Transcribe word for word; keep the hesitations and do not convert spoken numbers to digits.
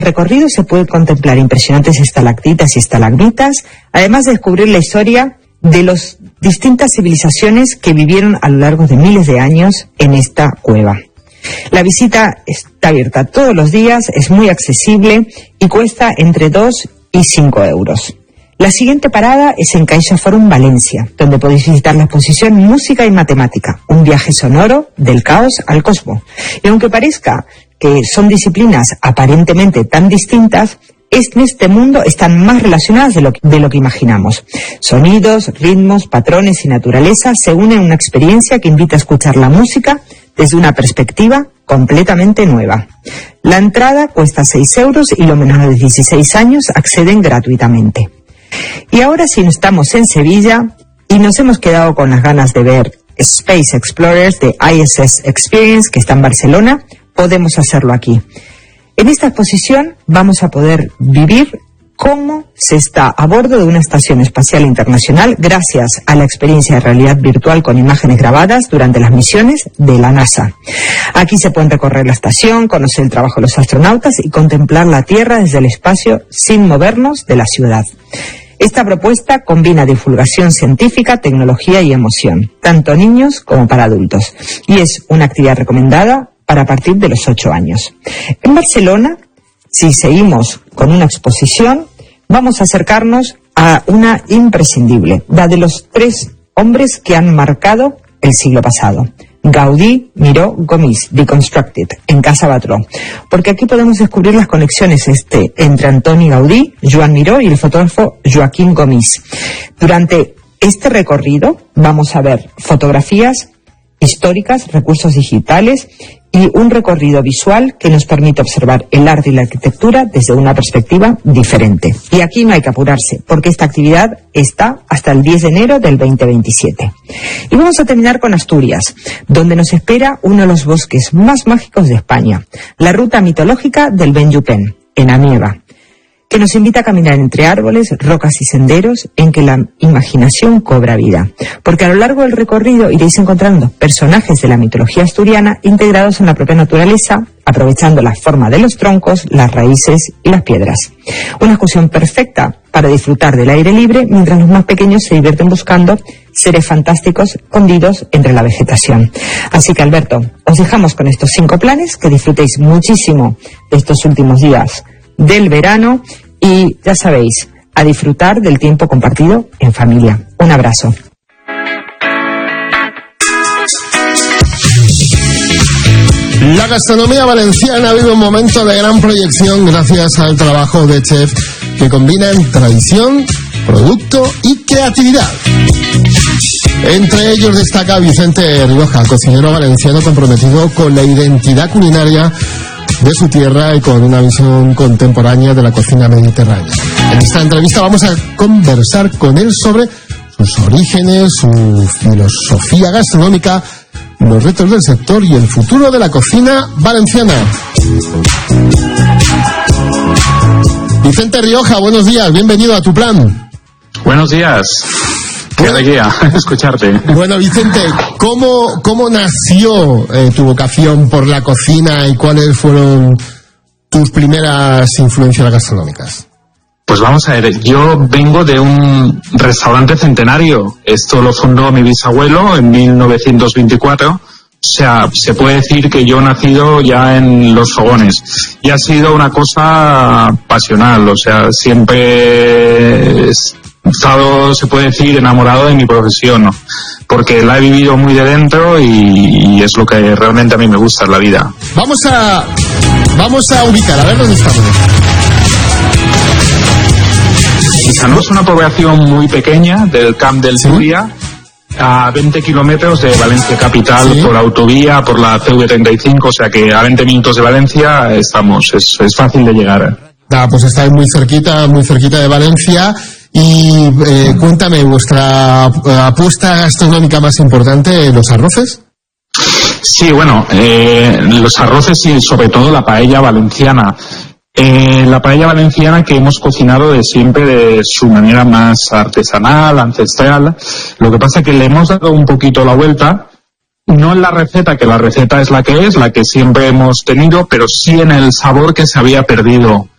recorrido se puede contemplar impresionantes estalactitas y estalagmitas, además de descubrir la historia de las distintas civilizaciones que vivieron a lo largo de miles de años en esta cueva. La visita está abierta todos los días, es muy accesible y cuesta entre dos y cinco euros. La siguiente parada es en Caixa Forum Valencia, donde podéis visitar la exposición Música y Matemática, un viaje sonoro del caos al cosmos. Y aunque parezca que son disciplinas aparentemente tan distintas, en este mundo están más relacionadas de lo, de lo que imaginamos. Sonidos, ritmos, patrones y naturaleza se unen en una experiencia que invita a escuchar la música desde una perspectiva completamente nueva. La entrada cuesta seis euros y los menores de dieciséis años acceden gratuitamente. Y ahora sí estamos en Sevilla y nos hemos quedado con las ganas de ver Space Explorers de I S S Experience, que está en Barcelona, podemos hacerlo aquí. En esta exposición vamos a poder vivir cómo se está a bordo de una estación espacial internacional gracias a la experiencia de realidad virtual con imágenes grabadas durante las misiones de la NASA. Aquí se pueden recorrer la estación, conocer el trabajo de los astronautas y contemplar la Tierra desde el espacio sin movernos de la ciudad. Esta propuesta combina divulgación científica, tecnología y emoción, tanto niños como para adultos, y es una actividad recomendada para partir de los ocho años. En Barcelona, si seguimos con una exposición, vamos a acercarnos a una imprescindible, la de los tres hombres que han marcado el siglo pasado. Gaudí, Miró, Gomis, Deconstructed, en Casa Batlló. Porque aquí podemos descubrir las conexiones este, entre Antoni Gaudí, Joan Miró y el fotógrafo Joaquín Gomis. Durante este recorrido vamos a ver fotografías históricas, recursos digitales y un recorrido visual que nos permite observar el arte y la arquitectura desde una perspectiva diferente. Y aquí no hay que apurarse, porque esta actividad está hasta el diez de enero del veinte veintisiete. Y vamos a terminar con Asturias, donde nos espera uno de los bosques más mágicos de España, la ruta mitológica del Ben Llupen, en Amieva, que nos invita a caminar entre árboles, rocas y senderos en que la imaginación cobra vida. Porque a lo largo del recorrido iréis encontrando personajes de la mitología asturiana integrados en la propia naturaleza, aprovechando la forma de los troncos, las raíces y las piedras. Una excursión perfecta para disfrutar del aire libre mientras los más pequeños se divierten buscando seres fantásticos escondidos entre la vegetación. Así que, Alberto, os dejamos con estos cinco planes, que disfrutéis muchísimo de estos últimos días del verano y ya sabéis, a disfrutar del tiempo compartido en familia. Un abrazo. La gastronomía valenciana vive un momento de gran proyección gracias al trabajo de chefs que combinan tradición, producto y creatividad. Entre ellos destaca Vicente Rioja, cocinero valenciano comprometido con la identidad culinaria de su tierra y con una visión contemporánea de la cocina mediterránea. En esta entrevista vamos a conversar con él sobre sus orígenes, su filosofía gastronómica, los retos del sector y el futuro de la cocina valenciana. Vicente Rioja, buenos días, bienvenido a Tu Plan. Buenos días. Qué alegría escucharte. Bueno, Vicente, ¿cómo, cómo nació eh, tu vocación por la cocina y cuáles fueron tus primeras influencias gastronómicas? Pues vamos a ver, yo vengo de un restaurante centenario. Esto lo fundó mi bisabuelo en mil novecientos veinticuatro. O sea, se puede decir que yo he nacido ya en los fogones. Y ha sido una cosa pasional, o sea, siempre... he estado, se puede decir, enamorado de mi profesión, ¿no? Porque la he vivido muy de dentro y, y es lo que realmente a mí me gusta en la vida. Vamos a vamos a ubicar, a ver dónde estamos. Quizá no es una población muy pequeña del Camp del Túria, ¿sí? A veinte kilómetros de Valencia capital, ¿sí? Por autovía, por la C V treinta y cinco, o sea que a veinte minutos de Valencia estamos, es, es fácil de llegar. Ah, pues estáis muy cerquita, muy cerquita de Valencia. Y eh, cuéntame, ¿vuestra apuesta gastronómica más importante, los arroces? Sí, bueno, eh, los arroces y sobre todo la paella valenciana. Eh, la paella valenciana que hemos cocinado de siempre de su manera más artesanal, ancestral. Lo que pasa es que le hemos dado un poquito la vuelta, no en la receta, que la receta es la que es, la que siempre hemos tenido, pero sí en el sabor que se había perdido